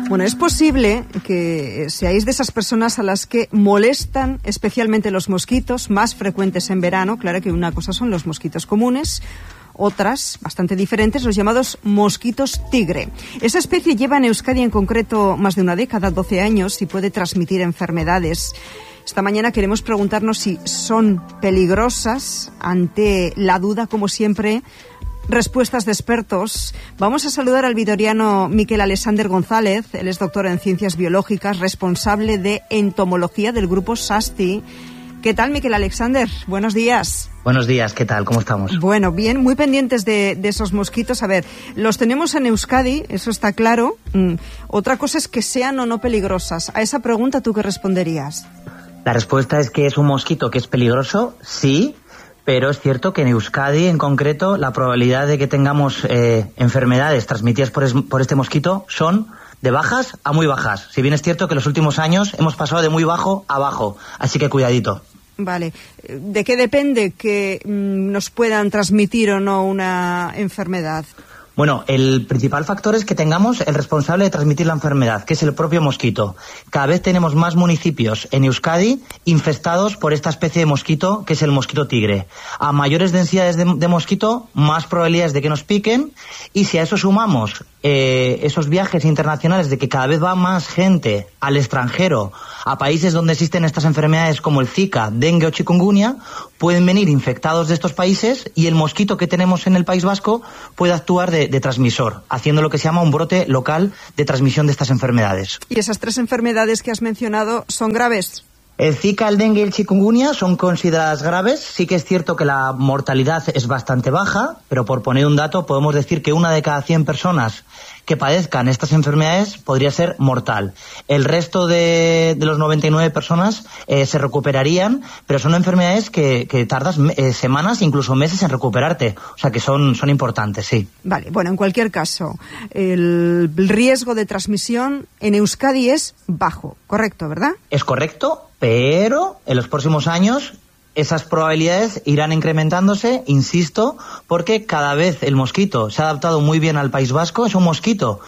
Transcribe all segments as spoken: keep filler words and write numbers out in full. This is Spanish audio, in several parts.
Bueno, es posible que seáis de esas personas a las que molestan especialmente los mosquitos, más frecuentes en verano. Claro que una cosa son los mosquitos comunes, otras, bastante diferentes, los llamados mosquitos tigre. Esa especie lleva en Euskadi en concreto más de una década, doce años, y puede transmitir enfermedades. Esta mañana queremos preguntarnos si son peligrosas. Ante la duda, como siempre, respuestas de expertos. Vamos a saludar al vitoriano Miquel Alexander González. Él es doctor en Ciencias Biológicas, responsable de entomología del grupo SASTI. ¿Qué tal, Miquel Alexander? Buenos días. Buenos días, ¿qué tal? ¿Cómo estamos? Bueno, bien, muy pendientes de, de esos mosquitos. A ver, los tenemos en Euskadi, eso está claro. Mm. Otra cosa es que sean o no peligrosas. A esa pregunta, ¿tú qué responderías? La respuesta es que es un mosquito que es peligroso, sí, pero es cierto que en Euskadi, en concreto, la probabilidad de que tengamos eh, enfermedades transmitidas por, es, por este mosquito son de bajas a muy bajas. Si bien es cierto que en los últimos años hemos pasado de muy bajo a bajo, así que cuidadito. Vale. ¿De qué depende que mm, nos puedan transmitir o no una enfermedad? Bueno, el principal factor es que tengamos el responsable de transmitir la enfermedad, que es el propio mosquito. Cada vez tenemos más municipios en Euskadi infestados por esta especie de mosquito, que es el mosquito tigre. A mayores densidades de, de mosquito, más probabilidades de que nos piquen, y si a eso sumamos eh, esos viajes internacionales de que cada vez va más gente al extranjero, a países donde existen estas enfermedades como el Zika, dengue o chikungunya, pueden venir infectados de estos países y el mosquito que tenemos en el País Vasco puede actuar de, de transmisor, haciendo lo que se llama un brote local de transmisión de estas enfermedades. ¿Y esas tres enfermedades que has mencionado son graves? El Zika, el dengue y el chikungunya son consideradas graves. Sí que es cierto que la mortalidad es bastante baja, pero por poner un dato podemos decir que una de cada cien personas que padezcan estas enfermedades podría ser mortal. El resto de, de los noventa y nueve personas eh, se recuperarían, pero son enfermedades que, que tardas eh, semanas, incluso meses en recuperarte. O sea que son, son importantes, sí. Vale, bueno, en cualquier caso, el riesgo de transmisión en Euskadi es bajo, ¿correcto, verdad? Es correcto, pero en los próximos años esas probabilidades irán incrementándose, insisto, porque cada vez el mosquito se ha adaptado muy bien al País Vasco. Es un mosquito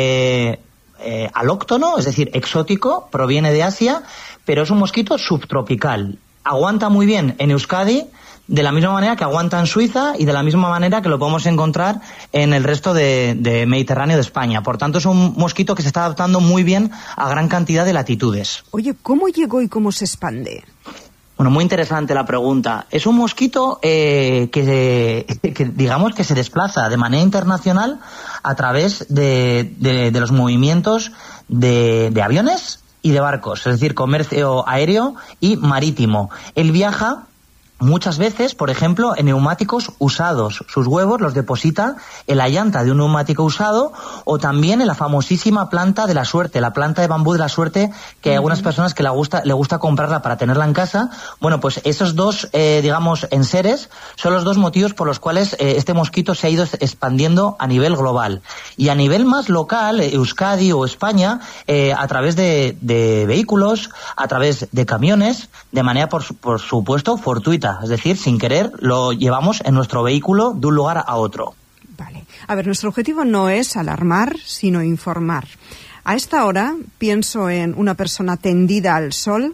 eh, eh, alóctono, es decir, exótico, proviene de Asia, pero es un mosquito subtropical. Aguanta muy bien en Euskadi, de la misma manera que aguanta en Suiza y de la misma manera que lo podemos encontrar en el resto de, de Mediterráneo de España. Por tanto, es un mosquito que se está adaptando muy bien a gran cantidad de latitudes. Oye, ¿cómo llegó y cómo se expande? Bueno, muy interesante la pregunta. Es un mosquito eh, que, que, digamos, que se desplaza de manera internacional a través de, de, de los movimientos de, de aviones y de barcos, es decir, comercio aéreo y marítimo. Él viaja muchas veces, por ejemplo, en neumáticos usados. Sus huevos los deposita en la llanta de un neumático usado o también en la famosísima planta de la suerte, la planta de bambú de la suerte, que hay algunas personas que le gusta, le gusta comprarla para tenerla en casa. Bueno, pues esos dos, eh, digamos, enseres son los dos motivos por los cuales eh, este mosquito se ha ido expandiendo a nivel global. Y a nivel más local, Euskadi o España, eh, a través de, de vehículos, a través de camiones, de manera, por, por supuesto, fortuita. Es decir, sin querer, lo llevamos en nuestro vehículo de un lugar a otro. Vale. A ver, nuestro objetivo no es alarmar, sino informar. A esta hora pienso en una persona tendida al sol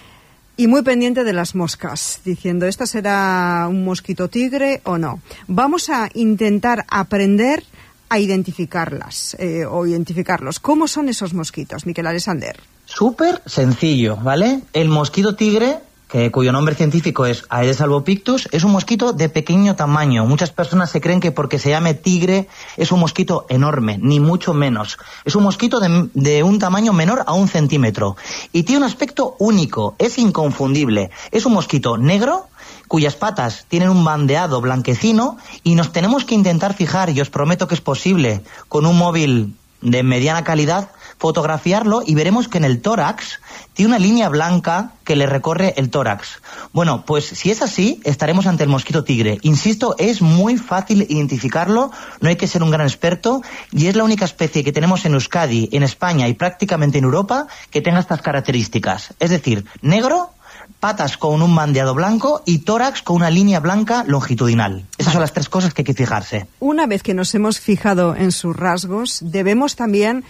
y muy pendiente de las moscas, diciendo, ¿esta será un mosquito tigre o no? Vamos a intentar aprender a identificarlas eh, o identificarlos. ¿Cómo son esos mosquitos, Miquel Alexander? Súper sencillo, ¿vale? El mosquito tigre, que, cuyo nombre científico es Aedes albopictus, es un mosquito de pequeño tamaño. Muchas personas se creen que porque se llame tigre es un mosquito enorme, ni mucho menos. Es un mosquito de, de un tamaño menor a un centímetro y tiene un aspecto único, es inconfundible. Es un mosquito negro cuyas patas tienen un bandeado blanquecino y nos tenemos que intentar fijar, y os prometo que es posible, con un móvil de mediana calidad, fotografiarlo y veremos que en el tórax tiene una línea blanca que le recorre el tórax. Bueno, pues si es así, estaremos ante el mosquito tigre. Insisto, es muy fácil identificarlo, no hay que ser un gran experto, y es la única especie que tenemos en Euskadi, en España y prácticamente en Europa que tenga estas características. Es decir, negro, patas con un bandeado blanco y tórax con una línea blanca longitudinal. Esas son las tres cosas que hay que fijarse. Una vez que nos hemos fijado en sus rasgos, debemos también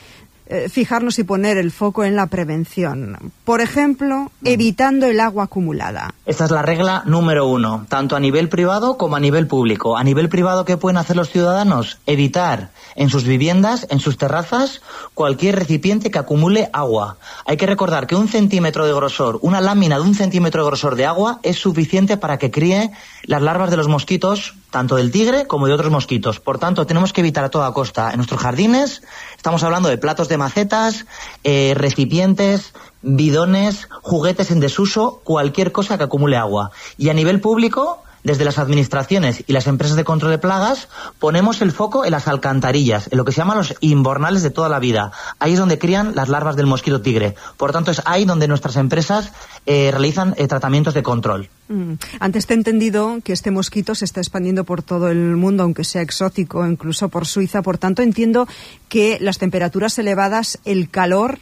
eh, fijarnos y poner el foco en la prevención. Por ejemplo, evitando el agua acumulada. Esta es la regla número uno, tanto a nivel privado como a nivel público. A nivel privado, ¿qué pueden hacer los ciudadanos? Evitar en sus viviendas, en sus terrazas, cualquier recipiente que acumule agua. Hay que recordar que un centímetro de grosor, una lámina de un centímetro de grosor de agua es suficiente para que críe las larvas de los mosquitos, tanto del tigre como de otros mosquitos. Por tanto, tenemos que evitar a toda costa en nuestros jardines. Estamos hablando de platos de macetas, eh, recipientes, bidones, juguetes en desuso, cualquier cosa que acumule agua. Y a nivel público, desde las administraciones y las empresas de control de plagas, ponemos el foco en las alcantarillas, en lo que se llaman los invernales de toda la vida. Ahí es donde crían las larvas del mosquito tigre. Por tanto, es ahí donde nuestras empresas eh, realizan eh, tratamientos de control. Mm. Antes te he entendido que este mosquito se está expandiendo por todo el mundo, aunque sea exótico, incluso por Suiza. Por tanto, entiendo que las temperaturas elevadas, el calor,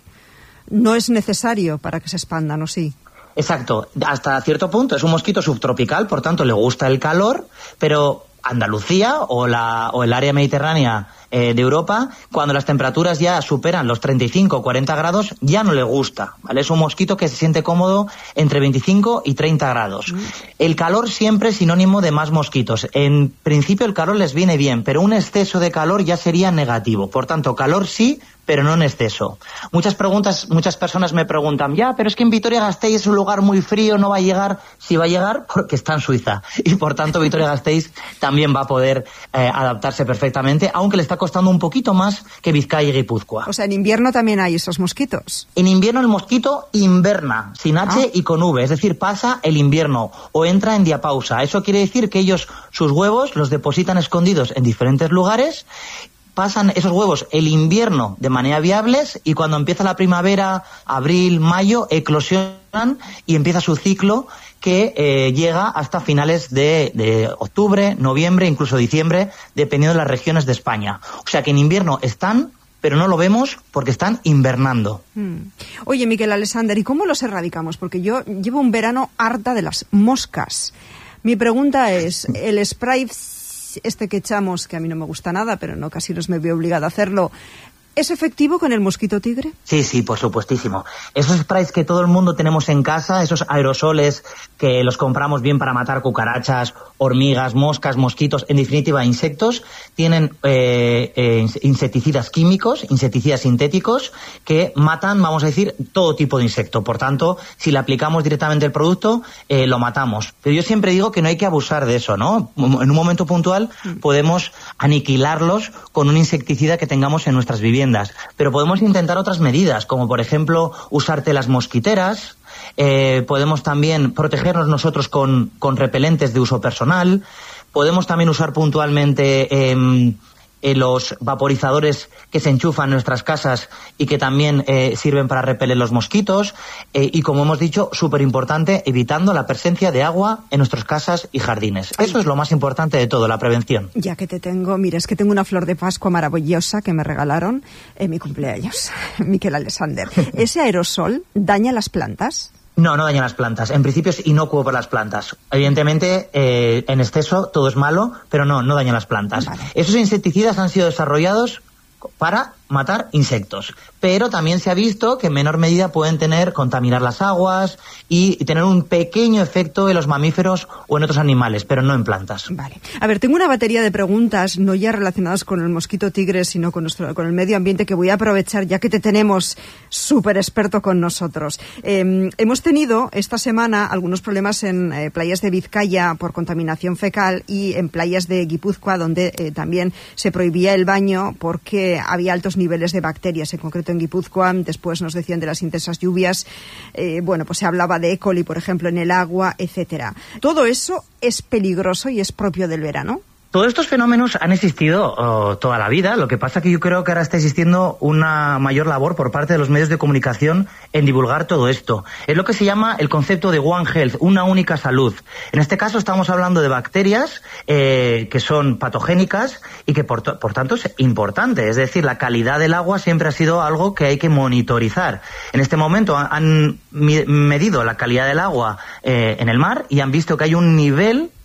no es necesario para que se expandan, ¿o sí? Exacto, hasta cierto punto es un mosquito subtropical, por tanto le gusta el calor, pero Andalucía o, la, o el área mediterránea eh, de Europa, cuando las temperaturas ya superan los treinta y cinco o cuarenta grados, ya no le gusta, ¿vale? Es un mosquito que se siente cómodo entre veinticinco y treinta grados. Mm. El calor siempre es sinónimo de más mosquitos. En principio el calor les viene bien, pero un exceso de calor ya sería negativo. Por tanto, calor sí, pero no en exceso. Muchas preguntas, muchas personas me preguntan, ya, pero es que en Vitoria-Gasteiz es un lugar muy frío, no va a llegar. Sí va a llegar porque está en Suiza. Y por tanto Vitoria-Gasteiz también va a poder eh, adaptarse perfectamente, aunque le está costando un poquito más que Vizcaya y Guipúzcoa. O sea, en invierno también hay esos mosquitos. En invierno el mosquito inverna, sin H ah. y con V, es decir, pasa el invierno o entra en diapausa. Eso quiere decir que ellos, sus huevos, los depositan escondidos en diferentes lugares. Pasan esos huevos el invierno de manera viables y cuando empieza la primavera, abril, mayo, eclosionan y empieza su ciclo que eh, llega hasta finales de, de octubre, noviembre, incluso diciembre, dependiendo de las regiones de España. O sea que en invierno están, pero no lo vemos porque están invernando. Mm. Oye, Miquel Alexander, ¿y cómo los erradicamos? Porque yo llevo un verano harta de las moscas. Mi pregunta es, ¿el spray este que echamos, que a mí no me gusta nada, pero en ocasiones me veo obligada a hacerlo, ¿es efectivo con el mosquito tigre? Sí, sí, por supuestísimo. Esos sprays que todo el mundo tenemos en casa, esos aerosoles que los compramos bien para matar cucarachas, hormigas, moscas, mosquitos, en definitiva insectos, tienen eh, eh, insecticidas químicos, insecticidas sintéticos, que matan, vamos a decir, todo tipo de insecto. Por tanto, si le aplicamos directamente el producto, eh, lo matamos. Pero yo siempre digo que no hay que abusar de eso, ¿no? En un momento puntual podemos aniquilarlos con un insecticida que tengamos en nuestras viviendas. Pero podemos intentar otras medidas, como por ejemplo usar telas mosquiteras, eh, podemos también protegernos nosotros con, con repelentes de uso personal, podemos también usar puntualmente eh, eh, los vaporizadores que se enchufan en nuestras casas y que también eh, sirven para repeler los mosquitos, eh, y como hemos dicho, súper importante, evitando la presencia de agua en nuestras casas y jardines. Eso es lo más importante de todo, la prevención. Ya que te tengo, mira, es que tengo una flor de Pascua maravillosa que me regalaron en mi cumpleaños, Miquel Alexander. ¿Ese aerosol daña las plantas? No, no daña las plantas. En principio es inocuo para las plantas. Evidentemente, eh, en exceso todo es malo, pero no, no daña las plantas. Vale. Esos insecticidas han sido desarrollados para matar insectos, pero también se ha visto que en menor medida pueden tener, contaminar las aguas y, y tener un pequeño efecto en los mamíferos o en otros animales, pero no en plantas. Vale. A ver, tengo una batería de preguntas, no ya relacionadas con el mosquito tigre, sino con nuestro, con el medio ambiente, que voy a aprovechar ya que te tenemos súper experto con nosotros. Eh, hemos tenido esta semana algunos problemas en eh, playas de Vizcaya por contaminación fecal y en playas de Guipúzcoa, donde eh, también se prohibía el baño porque había altos niveles de bacterias, en concreto en Guipúzcoa. Después nos decían de las intensas lluvias, eh, bueno, pues se hablaba de E. coli, por ejemplo, en el agua, etcétera. ¿Todo eso es peligroso y es propio del verano? Todos estos fenómenos han existido oh, toda la vida. Lo que pasa es que yo creo que ahora está existiendo una mayor labor por parte de los medios de comunicación en divulgar todo esto. Es lo que se llama el concepto de One Health, una única salud. En este caso estamos hablando de bacterias eh, que son patogénicas y que por, por tanto es importante. Es decir, la calidad del agua siempre ha sido algo que hay que monitorizar. En este momento han medido la calidad del agua eh, en el mar y han visto que hay un nivel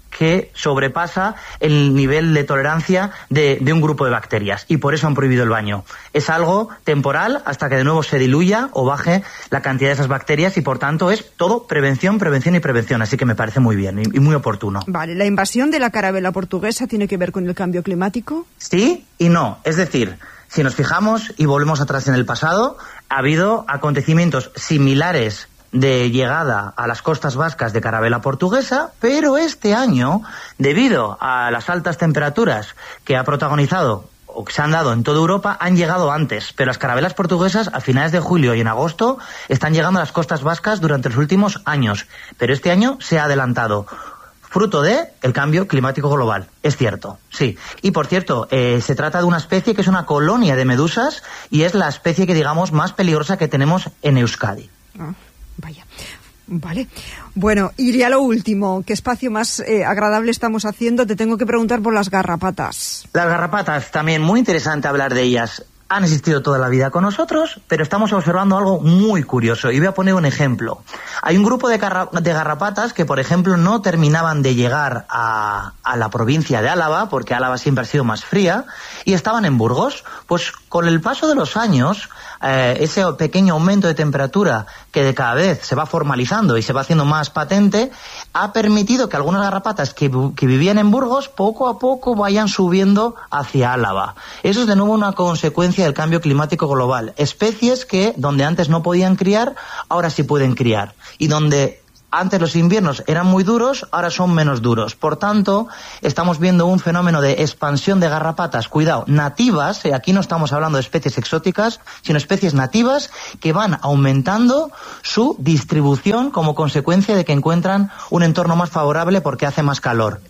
que sobrepasa el nivel de tolerancia de, de un grupo de bacterias, y por eso han prohibido el baño. Es algo temporal hasta que de nuevo se diluya o baje la cantidad de esas bacterias, y por tanto es todo prevención, prevención y prevención, así que me parece muy bien y, y muy oportuno. Vale, ¿la invasión de la carabela portuguesa tiene que ver con el cambio climático? Sí y no, es decir, si nos fijamos y volvemos atrás en el pasado, ha habido acontecimientos similares de llegada a las costas vascas de carabela portuguesa, pero este año, debido a las altas temperaturas que ha protagonizado o que se han dado en toda Europa, han llegado antes, pero las carabelas portuguesas a finales de julio y en agosto están llegando a las costas vascas durante los últimos años, pero este año se ha adelantado. Fruto de el cambio climático global, es cierto, sí. Y por cierto, eh, se trata de una especie que es una colonia de medusas y es la especie que digamos más peligrosa que tenemos en Euskadi. Ah. Vaya, vale. Bueno, y ya lo último, ¿qué espacio más eh, agradable estamos haciendo? Te tengo que preguntar por las garrapatas. Las garrapatas, también muy interesante hablar de ellas. Han existido toda la vida con nosotros, pero estamos observando algo muy curioso, y voy a poner un ejemplo. Hay un grupo de, garra- de garrapatas que, por ejemplo, no terminaban de llegar a, a la provincia de Álava, porque Álava siempre ha sido más fría, y estaban en Burgos. Pues con el paso de los años, eh, ese pequeño aumento de temperatura que de cada vez se va formalizando y se va haciendo más patente, ha permitido que algunas garrapatas que, que vivían en Burgos poco a poco vayan subiendo hacia Álava. Eso es de nuevo una consecuencia del cambio climático global. Especies que donde antes no podían criar, ahora sí pueden criar. Y donde antes los inviernos eran muy duros, ahora son menos duros. Por tanto, estamos viendo un fenómeno de expansión de garrapatas, cuidado, nativas, eh, aquí no estamos hablando de especies exóticas, sino especies nativas que van aumentando su distribución como consecuencia de que encuentran un entorno más favorable porque hace más calor.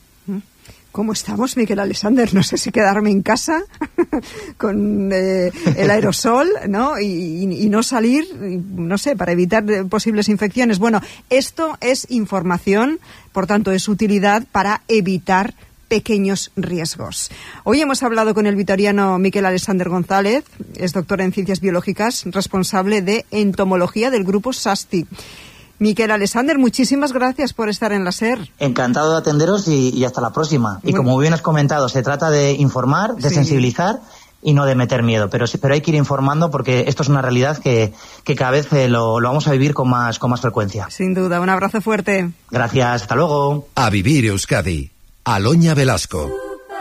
¿Cómo estamos, Miquel Alexander? No sé si quedarme en casa con eh, el aerosol, ¿no? Y, y, y no salir, no sé, para evitar posibles infecciones. Bueno, esto es información, por tanto es utilidad para evitar pequeños riesgos. Hoy hemos hablado con el vitoriano Miquel Alexander González, es doctor en Ciencias Biológicas, responsable de entomología del grupo SASTI. Miquel Alexander, muchísimas gracias por estar en la SER. Encantado de atenderos y, y hasta la próxima. Y bueno, como bien has comentado, se trata de informar, de sí. sensibilizar y no de meter miedo, pero pero hay que ir informando porque esto es una realidad que, que cada vez eh, lo, lo vamos a vivir con más, con más frecuencia. Sin duda, un abrazo fuerte. Gracias, hasta luego. A vivir Euskadi, Aloña Velasco.